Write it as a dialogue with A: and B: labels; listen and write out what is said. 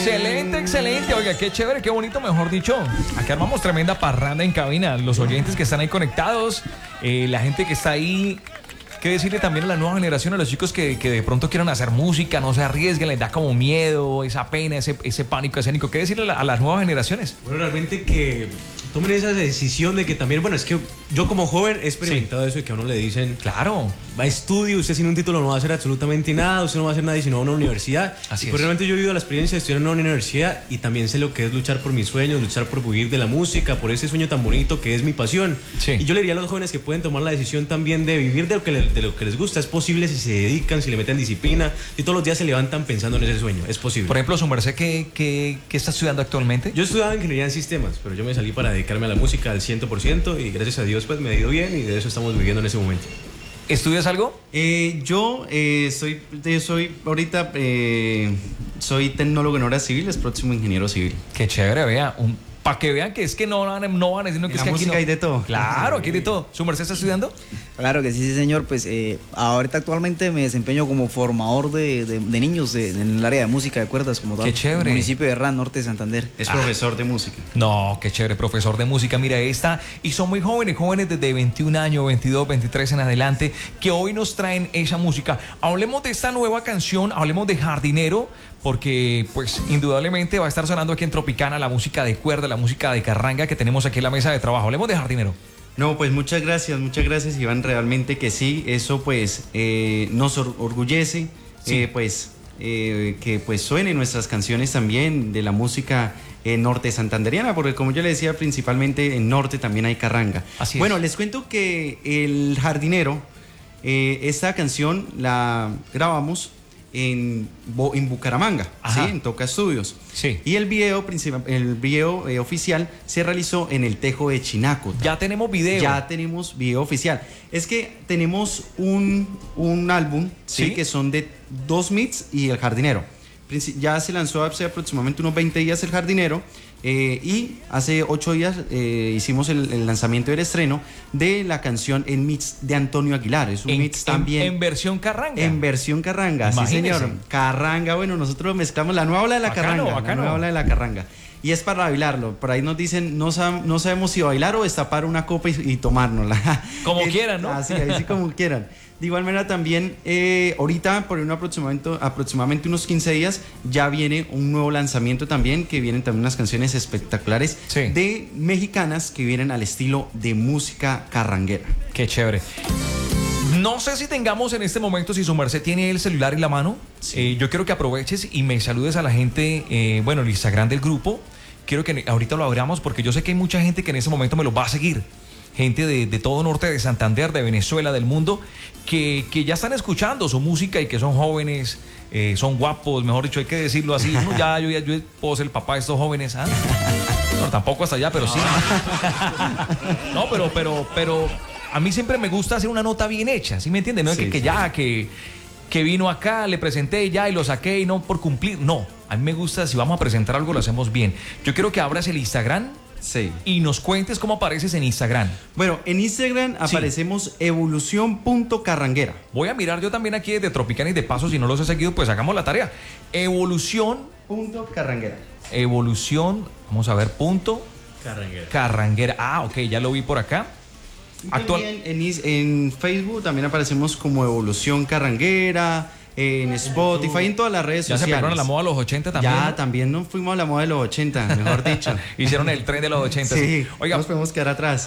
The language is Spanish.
A: Excelente, excelente. Oiga, qué chévere, qué bonito, mejor dicho. Aquí armamos tremenda parranda en cabina. Los oyentes que están ahí conectados, la gente que está ahí. ¿Qué decirle también a la nueva generación, a los chicos que de pronto quieran hacer música, no se arriesguen, les da como miedo, esa pena, ese pánico escénico? ¿Qué decirle a las nuevas generaciones?
B: Bueno, realmente que tomen esa decisión de que también, bueno, es que yo como joven he experimentado eso de que a uno le dicen,
A: claro,
B: va a estudio, usted sin un título no va a hacer absolutamente nada, usted no va a hacer nada sino a una universidad.
A: Así
B: y pues
A: es.
B: realmente yo he vivido la experiencia de estudiar en una universidad y también sé lo que es luchar por mis sueños, luchar por vivir de la música, por ese sueño tan bonito que es mi pasión.
A: Sí.
B: Y yo le diría a los jóvenes que pueden tomar la decisión también de vivir de lo que les gusta. Es posible si se dedican, si le meten disciplina, si todos los días se levantan pensando en ese sueño. Es posible.
A: Por ejemplo, su merced, ¿qué está estudiando actualmente?
B: Yo estudiaba ingeniería en sistemas, pero yo me salí para dedicarme a la música al 100% y gracias a Dios pues me ha ido bien y de eso estamos viviendo en ese momento.
A: ¿Estudias algo?
C: Yo soy ahorita soy tecnólogo en obras civiles, próximo ingeniero civil.
A: Qué chévere, vea. Para que vean que es que no van a decir que es que
C: música
A: aquí no.
C: hay de todo.
A: Claro, aquí hay de todo. ¿Su merced está estudiando?
D: Claro que sí, sí, señor. Pues ahorita actualmente me desempeño como formador de niños en el área de música de cuerdas, como tal.
A: Qué chévere.
D: Municipio de Herrán, norte de Santander.
C: Es profesor de música.
A: No, qué chévere, profesor de música. Mira, y son muy jóvenes desde 21 años, 22, 23 en adelante, que hoy nos traen esa música. Hablemos de esta nueva canción, hablemos de Jardinero, porque pues indudablemente va a estar sonando aquí en Tropicana la música de cuerda, la música de carranga que tenemos aquí en la mesa de trabajo. Hablemos de Jardinero.
C: No, pues muchas gracias Iván, realmente que sí, eso pues nos orgullece,
A: Sí.
C: Que pues suenen nuestras canciones también de la música norte santanderiana, porque como yo le decía, principalmente en norte también hay carranga.
A: Así es.
C: Bueno, les cuento que El Jardinero, esta canción la grabamos en Bucaramanga, ¿sí? En Toca Estudios.
A: Sí.
C: Y el video oficial se realizó en el Tejo de Chinacota.
A: Ya tenemos video.
C: Ya tenemos video oficial. Es que tenemos un álbum, ¿sí?
A: ¿Sí?
C: Que son de 2 mix y El Jardinero. Ya se lanzó hace aproximadamente unos 20 días El Jardinero. Y hace 8 días hicimos el lanzamiento del estreno de la canción en mix de Antonio Aguilar. Es un mix también.
A: En versión carranga.
C: En versión carranga, sí,
A: Imagínese.
C: señor. Carranga, bueno, nosotros mezclamos la nueva ola de la
A: Bacano,
C: carranga.
A: bacano.
C: La nueva ola de la carranga. Y es para bailarlo. Por ahí nos dicen, no sabemos si bailar o destapar una copa y tomárnosla.
A: Como quieran, ¿no?
C: Así, ahí sí como quieran. De igual manera también, ahorita por aproximadamente unos 15 días ya viene un nuevo lanzamiento también, que vienen también unas canciones espectaculares
A: Sí.
C: de mexicanas que vienen al estilo de música carranguera.
A: Qué chévere. No sé si tengamos en este momento, si su merced tiene el celular en la mano.
C: Sí.
A: Yo quiero que aproveches y me saludes a la gente, el Instagram del grupo. Quiero que ahorita lo abramos porque yo sé que hay mucha gente que en ese momento me lo va a seguir. Gente de todo norte de Santander, de Venezuela, del mundo, que ya están escuchando su música y que son jóvenes, son guapos, mejor dicho, hay que decirlo así. ¿No? Yo puedo ser el papá de estos jóvenes. ¿Ah? No, tampoco hasta allá, pero sí. No, pero a mí siempre me gusta hacer una nota bien hecha, ¿sí me entiendes? No es
C: Sí,
A: que vino acá, le presenté ya y lo saqué y no por cumplir. No, a mí me gusta, si vamos a presentar algo, lo hacemos bien. Yo quiero que abras el Instagram
C: Sí.
A: y nos cuentes cómo apareces en Instagram.
C: Bueno, en Instagram aparecemos evolución.carranguera.
A: Voy a mirar yo también aquí desde Tropicana y de paso, si no los he seguido, pues hagamos la tarea. Evolución, vamos a ver, punto Carranguera. Ah, ok, ya lo vi por acá.
C: También en Facebook también aparecemos como Evolución Carranguera, en Spotify, en todas las redes
A: Ya se
C: sociales.
A: pegaron a la moda de los 80 también.
C: Ya,
A: ¿no?
C: también nos fuimos a la moda de los 80, mejor dicho.
A: Hicieron el tren de los 80.
C: Sí,
A: Oiga,
C: nos podemos quedar atrás.